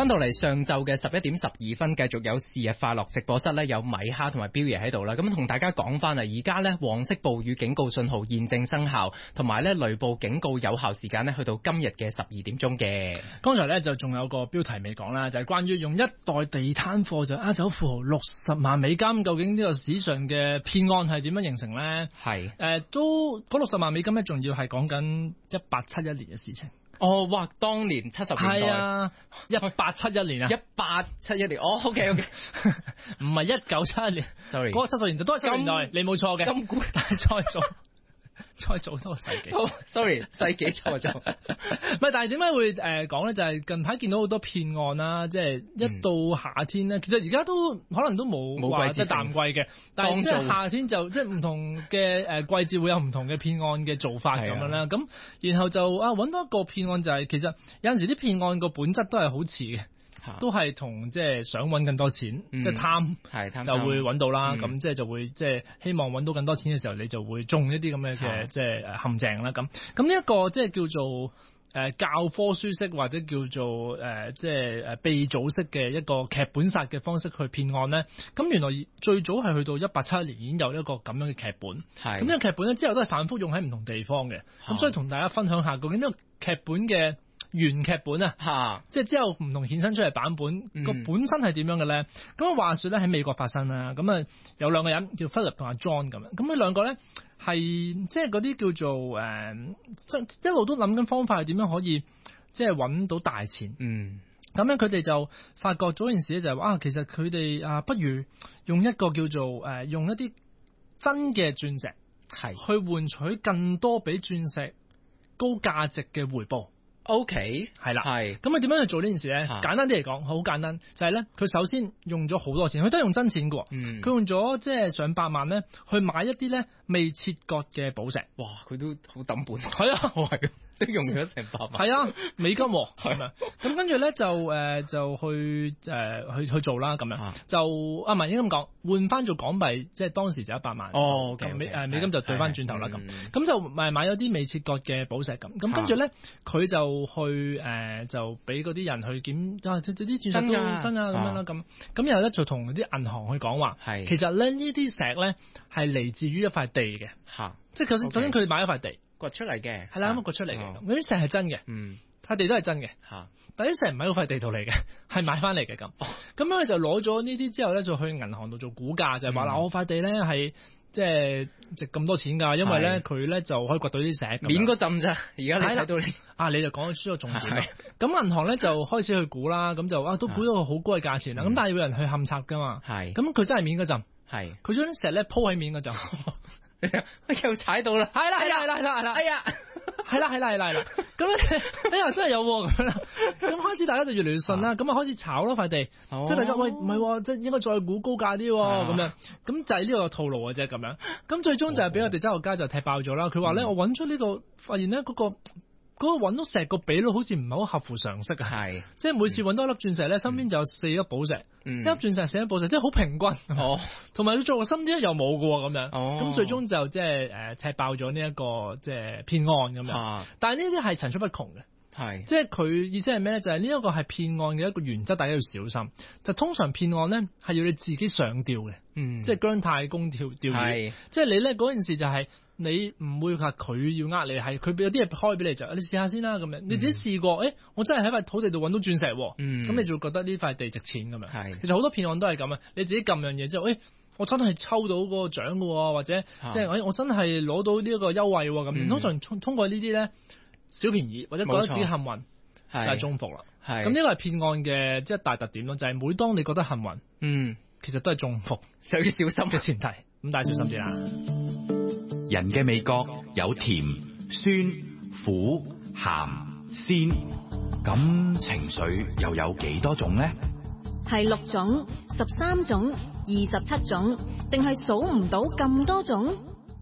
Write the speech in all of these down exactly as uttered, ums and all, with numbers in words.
翻到嚟上晝嘅十一點十二分，繼續有是日快樂直播室咧，有米哈同埋標爺喺度啦。咁同大家講翻啊，而家咧黃色暴雨警告信號現正生效，同埋咧雷暴警告有效時間咧去到今日嘅十二點鐘嘅。 剛才咧就仲有個標題未講啦，就係、是、關於用一袋地攤貨就呃走富豪六十萬美金，究竟呢個史上嘅騙案係點樣形成咧？係誒、呃，都嗰六十萬美金咧，仲要係講緊一八七一年嘅事情。 哦，哇！當年七十年代， 係啊，一八七一年啊， 一八七一年。哦，OK OK， 唔係一九七一年，sorry，嗰個七十年代都係七十年代，你冇錯嘅。咁古，但係再早，再早多個世紀。 哦 ，sorry， 世紀錯咗。 唔係，但係點解會誒講咧？就係、是、近排見到好多騙案啦，即係一到夏天咧、嗯，其實而家都可能都冇話即係淡季嘅，但係即係夏天就即係唔同嘅誒季節會有唔同嘅騙案嘅做法咁樣啦。咁然後就啊揾到一個騙案就係、是、其實有陣時啲騙案個本質都係好似嘅。都係同即係想揾更多錢，嗯、即係貪，係就會揾到啦。咁、嗯、即係就會即係希望揾到更多錢嘅時候，你就會中一啲咁嘅嘅即係陷阱啦。咁咁呢一個即係叫做誒、呃、教科書式或者叫做誒、呃、即係誒鼻祖式嘅一個劇本殺嘅方式去騙案咧。咁原來最早係去到一八七一年已經有一個咁樣嘅劇本。係咁呢個劇本咧之後都係反覆用喺唔同地方嘅。咁所以同大家分享下究竟呢個劇本嘅原劇本啊，嚇，即係之後唔同衍生出嚟版本個、嗯、本身係點樣嘅咧？咁啊話説咧喺美國發生啦，咁啊有兩個人叫 Philip 同阿 John 咁樣，咁呢兩個咧係即係嗰啲叫做誒，即、呃、一路都諗緊方法係點樣可以即係揾到大錢。嗯，咁樣佢哋就發覺咗件事咧，就係話啊，其實佢哋啊，不如用一個叫做誒、呃，用一啲真嘅鑽石係去換取更多比鑽石高價值嘅回報。O.K. 係啦，係咁佢點樣去做呢件事咧？簡單啲嚟講，好簡單，就係咧，佢首先用咗好多錢，佢都係用真錢嘅。嗯，佢用咗即係上百萬咧，去買一啲咧未切割嘅寶石。哇，佢都好抌本。係啊，係都用咗成百萬。係啊，美金係咪？咁跟住咧就誒、呃、就去誒、呃、去去做啦，咁樣、啊、就啊唔係應該咁講，換翻做港幣，即係當時就一百萬。哦，美、okay, 誒、okay, 呃、美金就對翻轉頭啦，咁咁、嗯、就誒買咗啲未切割嘅寶石咁，咁跟住咧佢就去誒、呃、就俾嗰啲人去檢啊，啲鑽石都真啊咁樣啦，咁咁然後咧就同啲銀行去講話，係其實咧呢啲石咧係嚟自於一塊地嘅，嚇，即係首先首先佢買一塊地。掘出嚟嘅，係啦，咁掘出嚟嘅，嗰、哦、啲石係真嘅，嗯，塊地都係真嘅，吓，但啲石唔係嗰塊地圖嚟嘅，係買翻嚟嘅咁，咁、哦、樣佢就攞咗呢啲之後咧，就去銀行度做估價，就係話嗱，我塊地咧係即係值咁多錢噶，因為咧佢咧就可以掘到啲石，面嗰浸咋，而家你睇到你啊，你就講咗個重點啦，咁銀行咧就開始去估啦，咁就啊都估到個好高嘅價錢啦，咁、嗯、但係有人去勘測噶嘛，係，咁佢真係面嗰浸，係，佢將啲石咧鋪喺面嗰浸。又踩到啦，係啦係啦係啦係啦係啦，哎呀，係啦係啦係啦係啦，咁咧哎呀真係有咁樣啦，咁開始大家就越嚟越信啦，咁啊開始炒咯塊地，哦、即係大家喂唔係，即係應該再估高價啲咁樣，咁就係呢個套路嘅啫咁樣，咁最終就係俾我哋周學家就踢爆咗啦，佢話咧我揾出呢、這個發現咧嗰、那個。嗰、那個揾到石個比率好似唔係好合乎常識啊！係，即係每次揾到一粒鑽石咧，身邊就有四粒寶石，嗯、一粒鑽石四粒寶石，即係好平均。哦，同埋佢做個深啲又冇㗎喎，咁樣。哦，咁最終就即係誒踢爆咗呢一個即係騙案咁樣。啊、但係呢啲係層出不窮嘅。係，即係佢意思係咩咧？就係呢一個係騙案嘅一個原則，大家要小心。就通常騙案咧係要你自己上吊嘅，嗯，即係姜太公釣釣魚，即係你咧嗰件事就係、是。你唔會話佢要呃你，係佢有啲嘢開俾你就，你試下先啦咁樣。你自己試過，誒、嗯欸，我真係喺塊土地度揾到鑽石，咁、嗯、你就會覺得呢塊地值錢咁樣。係，其實好多騙案都係咁啊。你自己撳樣嘢之後，誒、欸，我真係抽到嗰個獎嘅，或者即係誒，我真係攞到呢一個優惠咁、嗯。通常通通過呢啲咧小便宜或者覺得自己幸運就係中伏啦。係，咁呢個係騙案嘅即係大特點咯，就係、是、每當你覺得幸運，嗯，其實都係中伏，就要小心嘅前提。咁大家小心啲啦。 人嘅味覺有甜、酸、苦、鹹、鮮，咁情緒又有幾多種呢？ 係六種、十三種、二十七種，定係數唔到咁多種？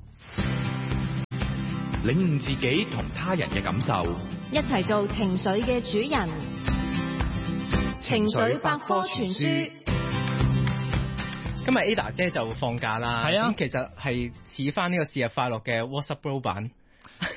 領悟自己同他人嘅感受， 一齊做情緒嘅主人。情緒百科全書。 今日 Ada 姐就放假啦， 係啊， 咁其實係似翻呢個是日快樂嘅 WhatsApp Bro 版，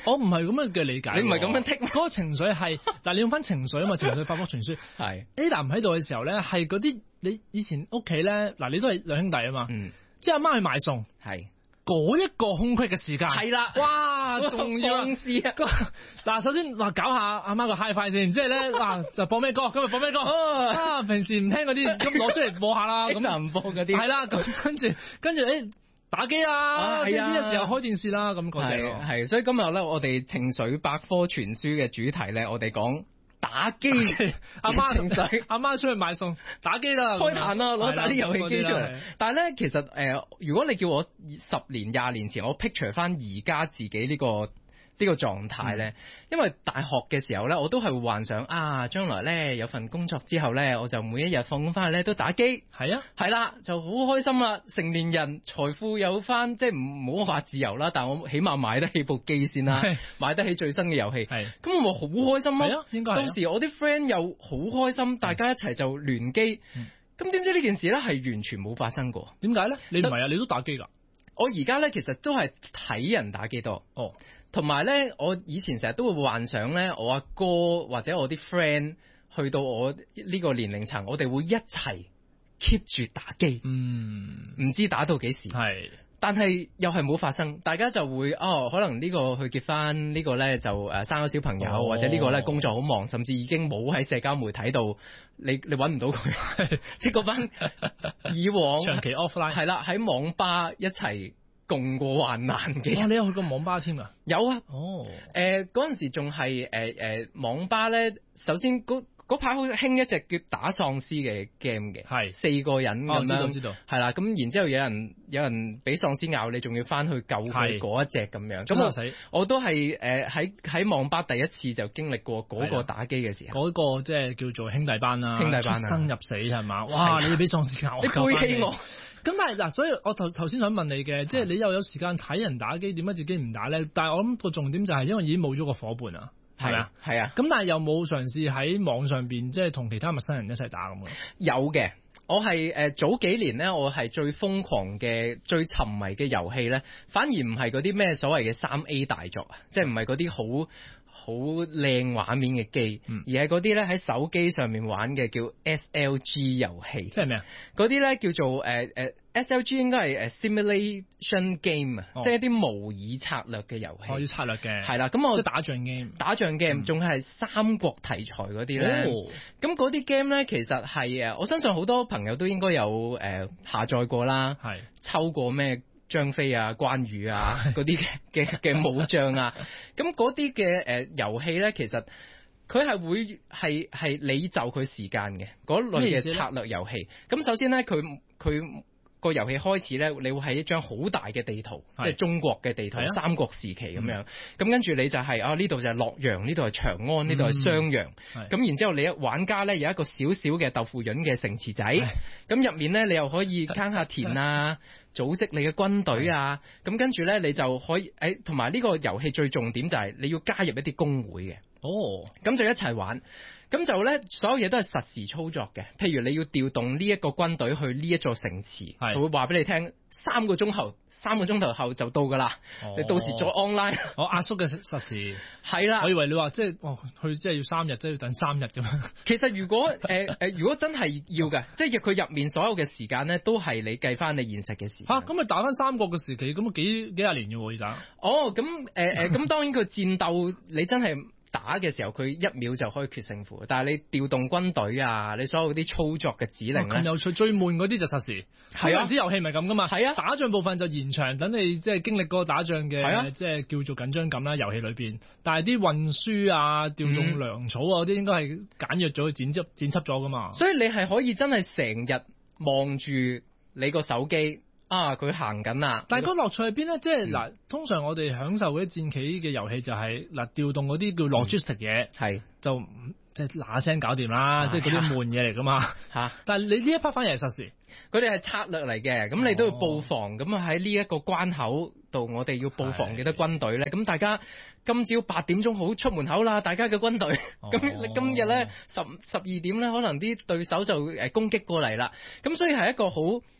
我唔係咁樣嘅理解， 你唔係咁樣剔咩？ 嗰個情緒係嗱，你用翻情緒啊嘛，情緒百科全書係 Ada 唔喺度嘅時候咧，係嗰啲你以前屋企咧，嗱你都係兩兄弟啊嘛， 嗯， 即係阿媽去買餸， 係嗰一個空隙嘅時間， 係啦， 哇，仲要放肆啊！ 嗱，首先話搞下阿媽個 HiFi 先，即係咧嗱就播咩歌，今日播咩歌啊？平時唔聽嗰啲，咁攞出嚟播下啦，咁就唔播嗰啲， 係啦，咁跟住跟住誒打機啊，即係呢個時候開電視啦，咁嗰啲係係，所以今日咧我哋情緒百科全書嘅主題咧，我哋講打機， 阿媽情緒， 阿媽出去買餸打機啦， 開壇啦，攞晒啲遊戲機出嚟。但係咧，其實誒、呃，如果你叫我十年、廿年前，我 picture 翻而家自己呢、這個。呢個狀態咧，因為大學嘅時候咧，我都係會幻想啊，將來咧有份工作之後咧，我就每一日放工翻去咧都打機， 係啊， 係啦，就好開心啦！成年人財富有翻，即係唔好話自由啦，但我起碼買得起部機先啦，買得起最新嘅遊戲，係咁我咪好開心咯。係啊，應該係。當時我啲 friend 又好開心，大家一齊就聯機，咁點知呢件事咧係完全冇發生過？點解咧？ 你唔係啊？你都打機㗎？ 我而家咧其實都係睇人打機多哦。同埋咧，我以前成日都會幻想咧，我阿哥或者我啲 friend 去到我呢個年齡層，我哋會一齊 keep 住打機。嗯，唔知打到幾時。係，但係又係冇發生，大家就會哦，可能呢個去結婚，呢個咧就誒生咗小朋友，哦、或者呢個咧工作好忙，甚至已經冇喺社交媒體度，你你揾唔到佢，即係嗰班以往長期 offline 係啦，喺網吧一齊共過患難嘅。 哦，你有去過網吧添啊？ 有啊。哦。誒嗰陣時仲係誒誒網吧咧，首先嗰嗰排好興一隻叫打喪屍嘅 game 嘅，係四個人咁樣。哦，知道知道。係啦，咁然之後有人有人俾喪屍咬你，仲要翻去救佢嗰一隻咁樣。咁我死我都係誒喺喺網吧第一次就經歷過嗰個打機嘅時候。嗰個即係叫做兄弟班啦，兄弟班啊，出生入死係嘛？哇！你要俾喪屍咬，你背棄我。咁但係嗱，所以我頭頭先想問你嘅，即係你又有時間睇人打機，點解自己唔打咧？但係我諗個重點就係因為已經冇咗個夥伴啊，係咪啊？係啊。咁但係又冇嘗試喺網上邊，即係同其他陌生人一齊打咁嘅。有嘅，我係誒、呃、早幾年咧，我係最瘋狂嘅、最沉迷嘅遊戲咧，反而唔係嗰啲咩所謂嘅三 A 大作啊，即係唔係嗰啲好好靚畫面嘅機，嗯、而係嗰啲咧喺手機上面玩嘅叫 S L G 遊戲。即係咩啊？嗰啲咧叫做誒誒、呃、S L G 應該係誒 simulation game 啊、哦，即係一啲模擬策略嘅遊戲。哦，要策略嘅。係啦，咁我即係打仗 game。打仗 game 仲係三國題材嗰啲咧。咁嗰啲 game 咧其實係誒，我相信好多朋友都應該有誒、呃、下載過啦。係。抽過咩？張飛啊、關羽啊嗰啲嘅嘅嘅武將啊，咁嗰啲嘅誒遊戲咧，其實佢係會係係你就佢時間嘅嗰類嘅策略遊戲。咁首先咧，佢佢個遊戲開始咧，你會係一張好大嘅地圖，即係中國嘅地圖，三國時期咁樣。咁、嗯、跟住你就係、是、啊呢度就係洛陽，呢度係長安，呢度係襄陽。咁、嗯、然之後你一玩家咧有一個小小嘅豆腐潤嘅城池仔，咁入面咧你又可以耕下田啊。組織你嘅軍隊啊，咁跟住咧，你就可以誒，同埋呢個遊戲最重點就係你要加入一啲工會嘅。哦，咁就一齊玩，咁就咧所有嘢都係實時操作嘅。譬如你要調動呢一個軍隊去呢一座城池，佢會話俾你聽三個鐘後，三個鐘頭後就到噶啦。哦、你到時再 online。我壓縮嘅實時係啦。我以為你話即係哦，佢即係要三日，即係要等三日咁樣。其實如果誒誒、呃，如果真係要嘅，即係佢入面所有嘅時間咧，都係你計翻你現實嘅時間。嚇，咁咪打翻三國嘅時期，咁啊幾幾廿年嘅喎要打。哦，咁誒誒，咁、呃、當然佢戰鬥你真係。打嘅時候佢一秒就可以決勝負，但係你調動軍隊啊，你所有啲操作嘅指令咧，咁有趣。最悶嗰啲就實時，係啊，啲遊戲咪咁噶嘛，係啊，打仗部分就延長，等你即係經歷嗰個打仗嘅，啊、即係叫做緊張感啦。遊戲裏邊，但係啲運輸啊、調動糧草啊嗰啲，應該係簡約咗、剪輯、剪輯咗噶嘛。所以你係可以真係成日望住你個手機。啊！佢行緊啦，但係個樂趣喺邊咧？即係嗱，通常我哋享受嗰啲戰棋嘅遊戲就係、是、嗱，調動嗰啲叫 logistic 嘢，係、嗯、就即係嗱聲搞掂啦，即係嗰啲悶嘢嚟噶嘛嚇。但係你呢一 part 反而係實時，佢哋係策略嚟嘅。咁你都要布防，咁喺呢一個關口度，我哋要布防幾多軍隊咧？咁大家今朝八點鐘好出門口啦，大家嘅軍隊。咁你今日咧十十二點咧，可能啲對手就誒攻擊過嚟啦。咁所以係一個好。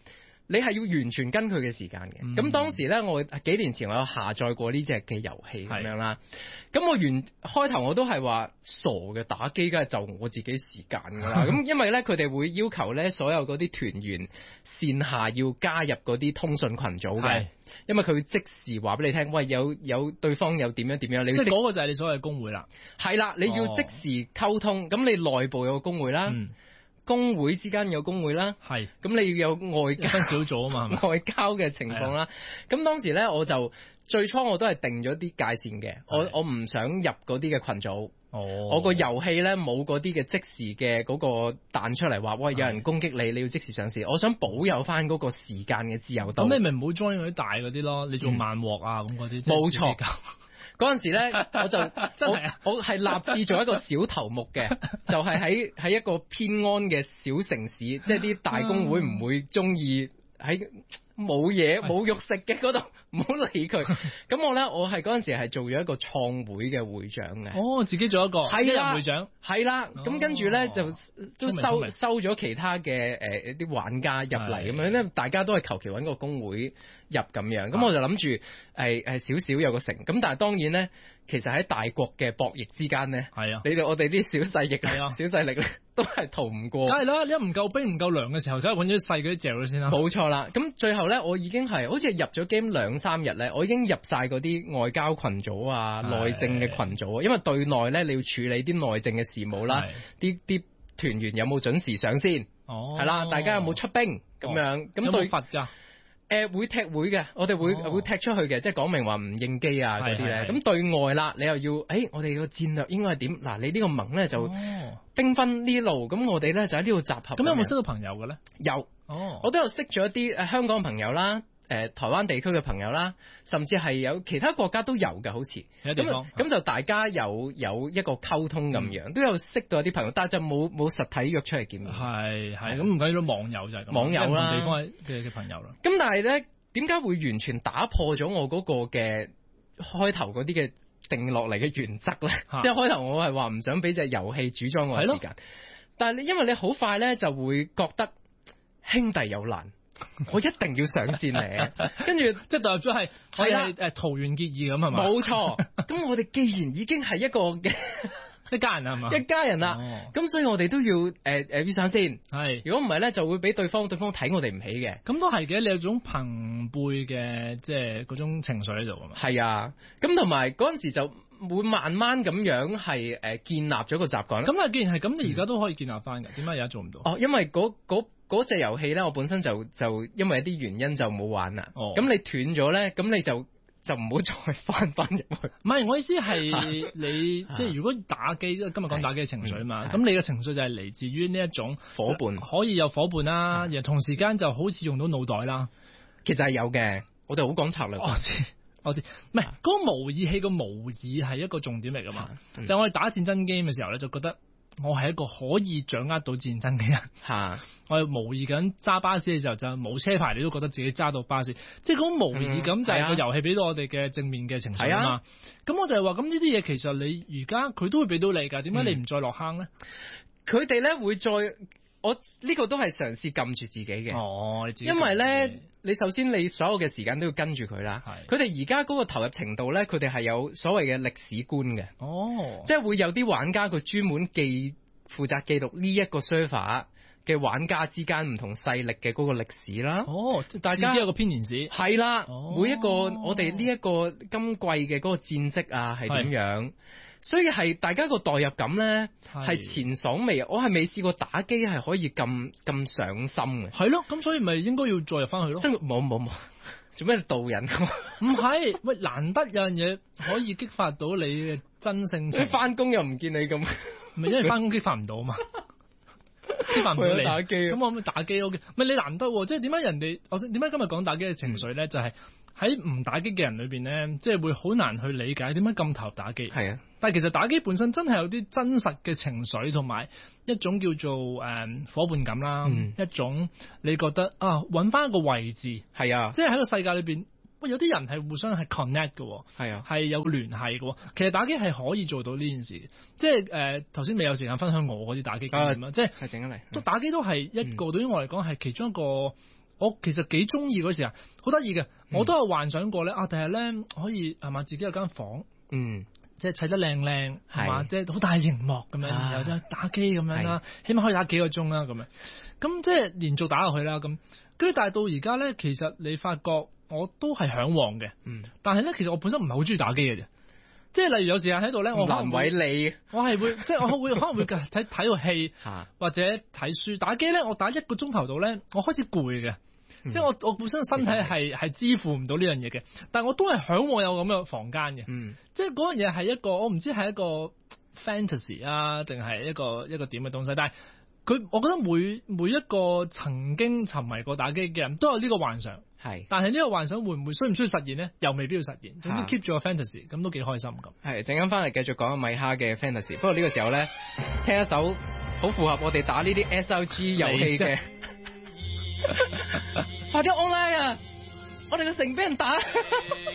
你係要完全跟佢嘅時間嘅。咁、嗯、當時咧，我幾年前我有下載過呢隻嘅遊戲咁樣啦。咁我原開頭我都係話傻嘅，打機梗係就我自己時間㗎啦。咁因為咧，佢哋會要求咧所有嗰啲團員線下要加入嗰啲通訊群組嘅，因為佢會即時話俾你聽，喂，有有對方有點樣點樣，你即係嗰個就係你所謂嘅工會啦。係啦，你要即時溝通，咁、哦、你內部有個工會啦。嗯，工會之間有工會啦，係咁你要有外交分小組啊嘛， 外交嘅情況啦。咁當時咧，我就最初我都係定咗啲界線嘅，我我唔想入嗰啲嘅群組。哦，我個遊戲咧冇嗰啲嘅即時嘅嗰個彈出嚟話，喂，有人攻擊你，你要即時上市。我想保有翻嗰個時間嘅自由度。 咁你咪唔好 join 嗰啲大嗰啲咯，你做慢鑊啊咁嗰啲。 冇錯。嗰陣時咧，我就真係啊，我係立志做一個小頭目嘅，就係喺喺一個偏安嘅小城市，即係啲大公會唔會中意喺冇嘢冇肉食嘅嗰度，唔好理佢。咁我咧，我係嗰陣時係做咗一個創會嘅會長嘅。 哦，自己做一個一人會長。 係啦，咁跟住咧就都收收咗其他嘅誒一啲玩家入嚟咁樣咧，大家都係求其揾個工會入咁樣，咁我就諗住誒誒少少有個成，咁但係當然咧，其實喺大國嘅博弈之間咧，係啊，你哋我哋啲小勢力啊，小勢力咧都係逃唔過。 梗係啦，一唔夠兵唔夠糧嘅時候，梗係揾咗細嗰啲嚼先啦。 冇錯啦，咁最後咧，我已經係好似入咗 game 兩三日咧，我已經入晒嗰啲外交群組啊、內政嘅群組啊，因為對內咧你要處理啲內政嘅事務啦，啲啲團員有冇準時上先，哦，係啦，大家有冇出兵咁樣，咁對罰㗎。 誒、呃、會踢會嘅，我哋會、哦、會踢出去嘅，即係講明話唔應機啊嗰啲咧。咁對外啦，你又要誒、欸，我哋個戰略應該係點？嗱，你呢個盟咧就兵分呢路，咁我哋咧就喺呢度集合。 咁有冇識到朋友嘅咧？ 有，哦，我都有識咗一啲誒香港朋友啦。誒、呃、台灣地區嘅朋友啦，甚至係有其他國家都有嘅，好似咁咁就大家有有一個溝通咁樣，嗯、都有識到一啲朋友，但係就冇冇實體約出嚟見面。係係咁唔緊要，網友就係咁，網友啦，地方嘅嘅朋友啦。咁但係咧，點解會完全打破咗我嗰個嘅開頭嗰啲嘅定落嚟嘅原則咧？即係開頭我係話唔想俾隻遊戲主宰我嘅時間，但係你因為你好快咧就會覺得兄弟有難。我一定要上線嚟，跟住即係代入咗係係啦，誒桃園結義咁係嘛？ 冇錯。咁我哋既然已經係一個嘅一家人係嘛？ 一家人啦，咁、哦、所以我哋都要誒誒、呃、要上線。係，如果唔係咧，就會俾對方對方睇我哋唔起嘅。 咁都係嘅，你有種朋輩嘅即係嗰種情緒喺度啊嘛。 係啊，咁同埋嗰陣時就會慢慢咁樣係誒建立咗個習慣。 咁啊，既然係咁，你而家都可以建立翻嘅，點解而家做唔到？ 哦，因為嗰嗰嗰隻遊戲咧，我本身就就因為一啲原因就冇玩啦。哦，咁你斷咗咧，咁你就就唔好再翻翻入去。 唔係，我意思係你即係如果打機，今日講打機嘅情緒嘛，咁、嗯、你嘅情緒就係嚟自於呢一種伙伴， 可以有伙伴啦，然後同時間就好似用到腦袋啦。 其實係有嘅，我哋好講策略。 我知，我知，唔係嗰個模擬器個模擬係一個重點嚟噶嘛，嗯、就係我哋打戰爭 game 嘅時候咧，就覺得。我係一個可以掌握到戰爭嘅人，嚇！我係模擬緊揸巴士嘅時候就冇車牌，你都覺得自己揸到巴士，即係嗰種模擬感就係個遊戲俾到我哋嘅正面嘅情緒啊嘛。咁、啊、我就係話，咁呢啲嘢其實你而家佢都會俾到你㗎，點解你唔再落坑咧？ 佢哋咧會再。我呢、這個都係嘗試撳住自己嘅， 哦， 因為咧，你首先你所有嘅時間都要跟住佢啦。佢哋而家嗰個投入程度咧，佢哋係有所謂嘅歷史觀嘅。哦，即係會有啲玩家佢專門記負責記錄呢一個 server 嘅玩家之間唔同勢力嘅嗰個歷史啦。哦， 大家有個編年史。 係啦，哦、每一個我哋呢一個今季嘅嗰個戰績啊係點樣？所以係大家個代入感咧係前所未有，我係未試過打機係可以咁咁上心嘅。 係咯，咁所以咪應該要再入翻去咯。 生活冇冇冇，做咩導人？ 唔係，喂，難得有樣嘢可以激發到你嘅真性情。 你翻工又唔見你咁， 唔係因為翻工激發唔到啊嘛，激發唔到你打機。咁我咪打機 OK，唔係你難得，即係點解人哋？我點解今日講打機嘅情緒咧？就係喺唔打機嘅人裏邊咧，即係會好難去理解點解咁投入打機。係啊。但係其實打機本身真係有啲真實嘅情緒，同埋一種叫做誒、嗯、夥伴感啦，嗯、一種你覺得啊揾翻一個位置，係啊，即係喺個世界裏邊，喂有啲人係互相係 connect 嘅，係啊，係有聯繫嘅。其實打機係可以做到呢件事，即係誒頭先未有時間分享我嗰啲打機經驗啦，即係係整嚟，都打機都係一個、嗯、對於我嚟講係其中一個。 我其實幾中意嗰時啊，好得意嘅，我都有幻想過咧啊，第日咧可以係嘛自己有間房， 嗯。 即係砌得靚靚係嘛，即係好大熒幕咁樣，然後就打機咁樣啦，起碼可以打幾個鐘啦咁樣。咁即係連續打落去啦咁。跟住但係到而家咧，其實你發覺我都係嚮往嘅。嗯。但係咧，其實我本身唔係好中意打機嘅啫。即係例如有時間喺度咧，我可能會你， 我係會即係我會可能會睇睇個戲或者睇書。打機咧，我打一個鐘頭度咧，我開始攰嘅。嗯、即係我我本身身體係係支付唔到呢樣嘢嘅，但係我都係嚮往有咁嘅房間嘅。嗯，即係嗰樣嘢係一個我唔知係一個 fantasy 啊，定係一個一個點嘅東西。但係佢，我覺得每每一個曾經沉迷過打機嘅人都有呢個幻想。係，但係呢個幻想會唔會需唔需要實現呢？又未必要實現。總之 keep 住個 fantasy，咁都幾開心咁。係，陣間翻嚟繼續講米哈嘅 fantasy。不過呢個時候咧，聽一首好符合我哋打呢啲 S R G 遊戲嘅。快啲 online 啊！我哋個城俾人打。